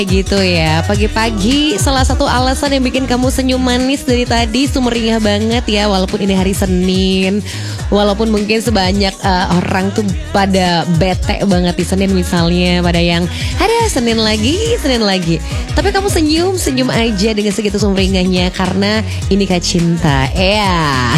Gitu ya, pagi-pagi salah satu alasan yang bikin kamu senyum manis dari tadi sumringah banget ya. Walaupun ini hari Senin, walaupun mungkin sebanyak orang tuh pada bete banget di Senin misalnya, pada yang ada Senin lagi. Tapi kamu senyum aja dengan segitu sumringahnya karena ini Kak Cinta. Ya.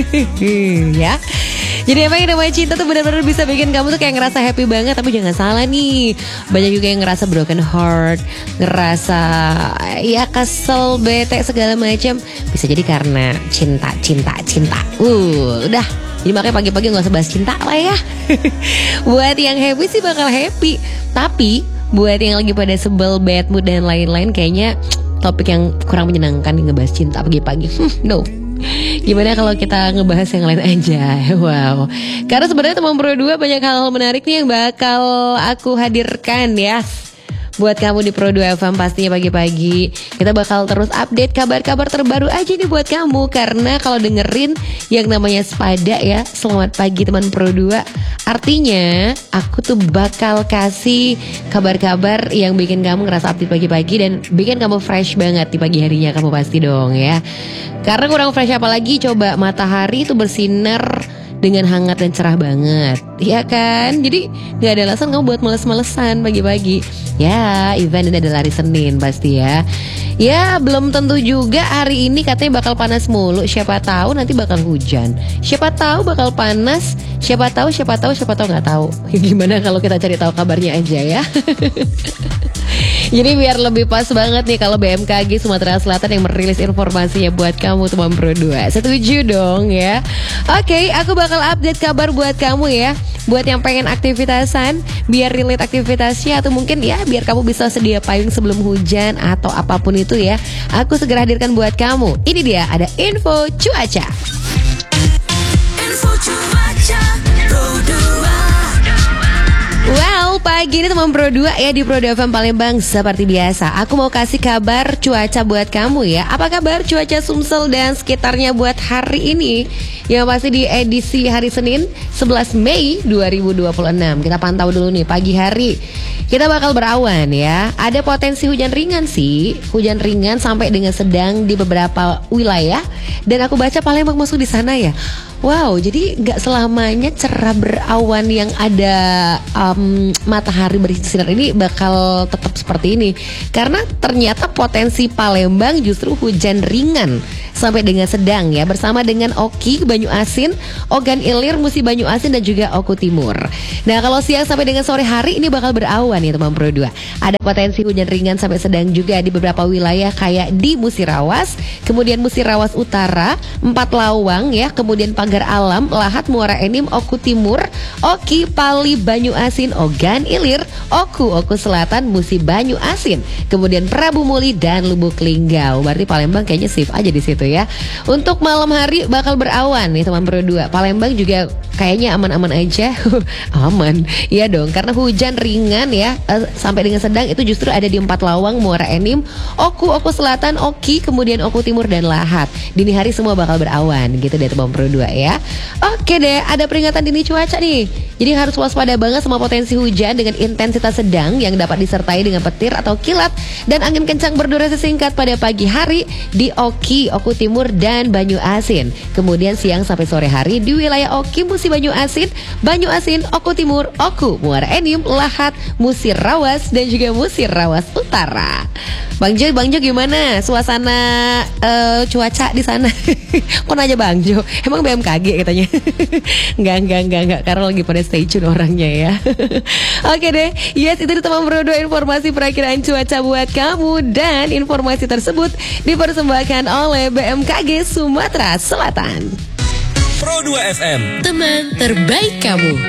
Jadi emang yang namanya cinta tuh benar-benar bisa bikin kamu tuh kayak ngerasa happy banget. Tapi jangan salah nih, banyak juga yang ngerasa broken heart, ngerasa ya kesel, bete segala macam. Bisa jadi karena cinta. Udah. Jadi makanya pagi-pagi gak usah bahas cinta lah ya. Buat yang happy sih bakal happy. Tapi buat yang lagi pada sebel, bad mood dan lain-lain, kayaknya topik yang kurang menyenangkan nih ngebahas cinta pagi-pagi. No. Gimana kalau kita ngebahas yang lain aja? Wow. Karena sebenarnya teman berdua banyak hal menarik nih yang bakal aku hadirkan ya buat kamu di Pro 2 FM pastinya pagi-pagi. Kita bakal terus update kabar-kabar terbaru aja nih buat kamu. Karena kalau dengerin yang namanya Sepada ya, selamat pagi teman Pro 2, artinya aku tuh bakal kasih kabar-kabar yang bikin kamu ngerasa update pagi-pagi dan bikin kamu fresh banget di pagi harinya kamu pasti dong ya. Karena kurang fresh apalagi coba matahari itu bersinar dengan hangat dan cerah banget, ya kan? Jadi gak ada alasan kamu buat males-malesan pagi-pagi. Ya, event ini adalah hari Senin pasti ya. Ya, belum tentu juga hari ini katanya bakal panas mulu. Siapa tahu nanti bakal hujan. Siapa tahu bakal panas. Siapa tahu nggak tahu. Gimana kalau kita cari tahu kabarnya aja ya. Jadi biar lebih pas banget nih kalau BMKG Sumatera Selatan yang merilis informasinya buat kamu teman Pro 2. Setuju dong ya. Oke, aku bakal update kabar buat kamu ya. Buat yang pengen aktivitasan, biar relate aktivitasnya atau mungkin ya biar kamu bisa sedia payung sebelum hujan atau apapun itu ya. Aku segera hadirkan buat kamu. Ini dia ada info cuaca. Info cuaca Pro 2. Wow, pagi ini teman Pro 2 ya di Pro 2 FM Palembang. Seperti biasa, aku mau kasih kabar cuaca buat kamu ya. Apa kabar cuaca Sumsel dan sekitarnya buat hari ini? Yang pasti di edisi hari Senin 11 Mei 2026. Kita pantau dulu nih pagi hari. Kita bakal berawan ya. Ada potensi hujan ringan sih. Hujan ringan sampai dengan sedang di beberapa wilayah. Dan aku baca Palembang masuk di sana ya. Wow, jadi gak selamanya cerah berawan yang ada matahari bersinar ini bakal tetap seperti ini. Karena ternyata potensi Palembang justru hujan ringan sampai dengan sedang ya, bersama dengan Oki, Banyu Asin, Ogan Ilir, Musi Banyu Asin dan juga Oku Timur. Nah kalau siang sampai dengan sore hari ini bakal berawan ya teman Pro 2. Ada potensi hujan ringan sampai sedang juga di beberapa wilayah kayak di Musirawas, kemudian Musirawas Utara, Empat Lawang ya, kemudian Pagar Alam, Lahat, Muara Enim, Oku Timur, Oki, Pali, Banyu Asin, Ogan Ilir, Oku Selatan, Musi Banyu Asin, kemudian Prabu Muli dan Lubuk Linggau. Berarti Palembang kayaknya safe aja di situ ya. Untuk malam hari bakal berawan nih teman Pro 2. Palembang juga kayaknya aman-aman aja. Aman, iya dong, karena hujan ringan ya sampai dengan sedang itu justru ada di Empat Lawang, Muara Enim, Oku Selatan, Oki, kemudian Oku Timur dan Lahat. Dini hari semua bakal berawan gitu deh teman Pro 2 ya. Oke deh, ada peringatan dini cuaca nih. Jadi harus waspada banget sama potensi hujan dengan intensitas sedang yang dapat disertai dengan petir atau kilat dan angin kencang berdurasi singkat pada pagi hari di Oki, Oku Timur dan Banyu Asin. Kemudian siang sampai sore hari di wilayah Oki, Musi Banyu Asin, Oku Timur, Oku, Muara Enim, Lahat, Musirawas dan juga Musirawas Utara. Bang Jo gimana suasana cuaca di sana? Kok nanya Bang Jo? Emang BMKG katanya? Enggak, karena lagi pada stay tune orangnya ya. Oke deh, yes itu teman Pro 2 informasi perakiraan cuaca buat kamu. Dan informasi tersebut dipersembahkan oleh BMKG Sumatera Selatan. Pro 2 FM, teman terbaik kamu.